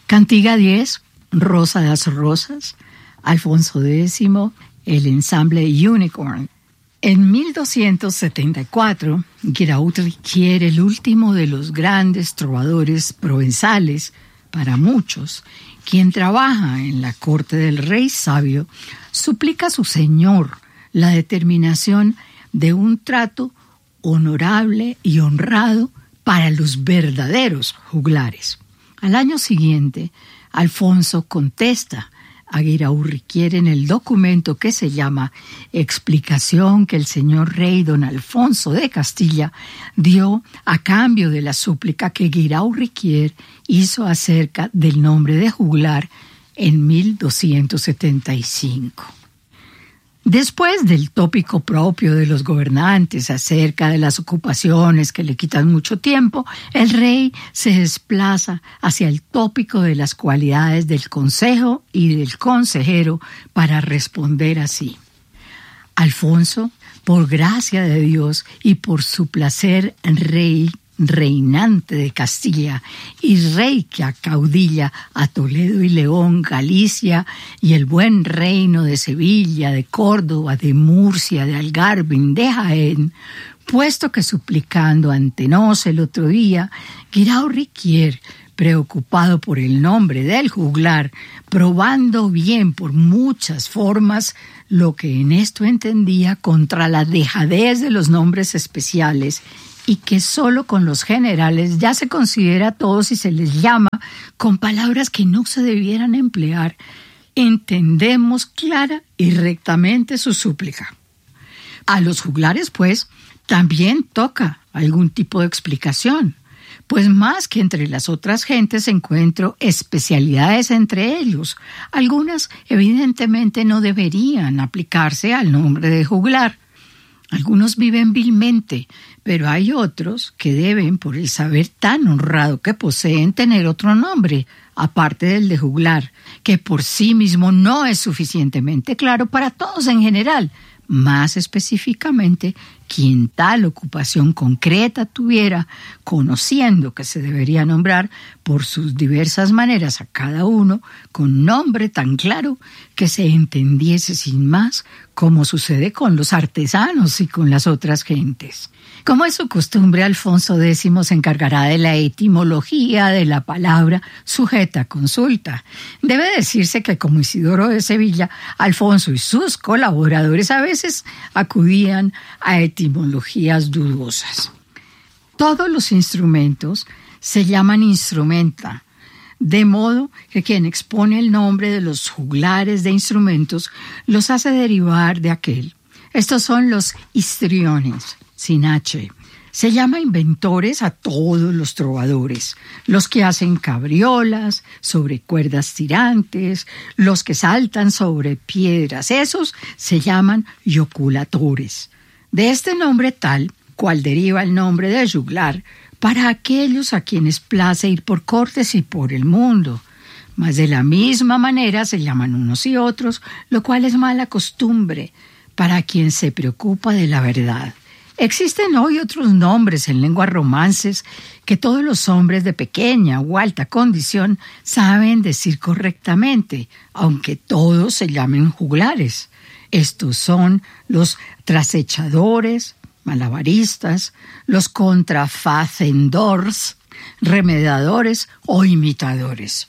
Cantiga 10, Rosa das Rosas, Alfonso X, el ensamble Unicorn. En 1274, Guiraud Riquier, el último de los grandes trovadores provenzales, para muchos, quien trabaja en la corte del rey sabio, suplica a su señor la determinación de un trato honorable y honrado para los verdaderos juglares. Al año siguiente, Alfonso contesta a Guiraud Riquier en el documento que se llama Explicación que el señor rey don Alfonso de Castilla dio a cambio de la súplica que Guiraud Riquier hizo acerca del nombre de juglar en 1275. Después del tópico propio de los gobernantes acerca de las ocupaciones que le quitan mucho tiempo, el rey se desplaza hacia el tópico de las cualidades del consejo y del consejero para responder así. Alfonso, por gracia de Dios y por su placer reinante de Castilla y rey que acaudilla a Toledo y León, Galicia y el buen reino de Sevilla, de Córdoba, de Murcia, de Algarve, de Jaén, puesto que suplicando ante nos el otro día, Guiraud Riquier, preocupado por el nombre del juglar, probando bien por muchas formas lo que en esto entendía contra la dejadez de los nombres especiales, y que solo con los generales ya se considera a todos y se les llama con palabras que no se debieran emplear, entendemos clara y rectamente su súplica. A los juglares, pues, también toca algún tipo de explicación, pues más que entre las otras gentes encuentro especialidades entre ellos. Algunas evidentemente no deberían aplicarse al nombre de juglar. Algunos viven vilmente, pero hay otros que deben, por el saber tan honrado que poseen, tener otro nombre, aparte del de juglar, que por sí mismo no es suficientemente claro para todos en general, más específicamente quien tal ocupación concreta tuviera, conociendo que se debería nombrar por sus diversas maneras a cada uno, con nombre tan claro que se entendiese sin más, como sucede con los artesanos y con las otras gentes. Como es su costumbre, Alfonso X se encargará de la etimología de la palabra sujeta a consulta. Debe decirse que como Isidoro de Sevilla, Alfonso y sus colaboradores a veces acudían a etimologías dudosas. Todos los instrumentos se llaman instrumenta, de modo que quien expone el nombre de los juglares de instrumentos los hace derivar de aquel. Estos son los histriones, sin H. Se llama inventores a todos los trovadores, los que hacen cabriolas sobre cuerdas tirantes, los que saltan sobre piedras, esos se llaman yoculatores. De este nombre tal, cual deriva el nombre de juglar, para aquellos a quienes place ir por cortes y por el mundo. Mas de la misma manera se llaman unos y otros, lo cual es mala costumbre para quien se preocupa de la verdad. Existen hoy otros nombres en lenguas romances que todos los hombres de pequeña o alta condición saben decir correctamente, aunque todos se llamen juglares. Estos son los trasechadores, malabaristas, los contrafacendors, remedadores o imitadores.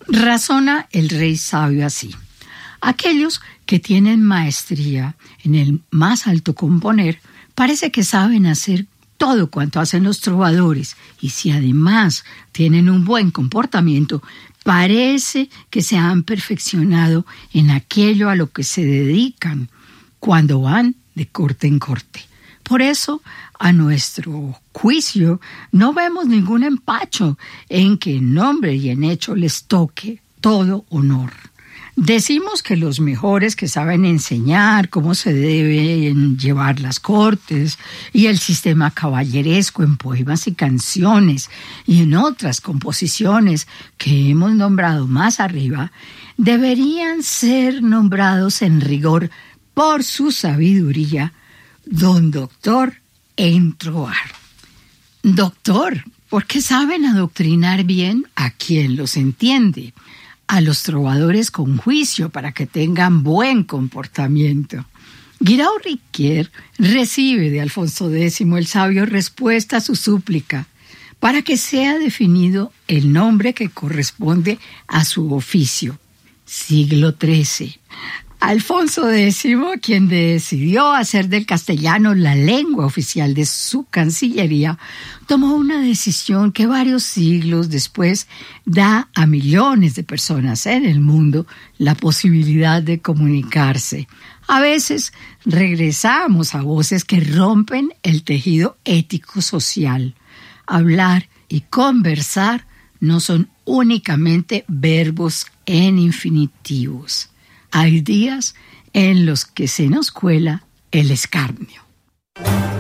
Razona el rey sabio así: aquellos que tienen maestría en el más alto componer parece que saben hacer todo cuanto hacen los trovadores, y si además tienen un buen comportamiento, parece que se han perfeccionado en aquello a lo que se dedican cuando van de corte en corte. Por eso, a nuestro juicio, no vemos ningún empacho en que en nombre y en hecho les toque todo honor. Decimos que los mejores que saben enseñar cómo se deben llevar las cortes y el sistema caballeresco en poemas y canciones y en otras composiciones que hemos nombrado más arriba, deberían ser nombrados en rigor por su sabiduría don doctor en troar. Doctor, porque saben adoctrinar bien a quien los entiende, a los trovadores con juicio para que tengan buen comportamiento. Guirao Riquier recibe de Alfonso X el sabio respuesta a su súplica para que sea definido el nombre que corresponde a su oficio. Siglo XIII. Alfonso X, quien decidió hacer del castellano la lengua oficial de su cancillería, tomó una decisión que varios siglos después da a millones de personas en el mundo la posibilidad de comunicarse. A veces regresamos a voces que rompen el tejido ético-social. Hablar y conversar no son únicamente verbos en infinitivos. Hay días en los que se nos cuela el escarnio.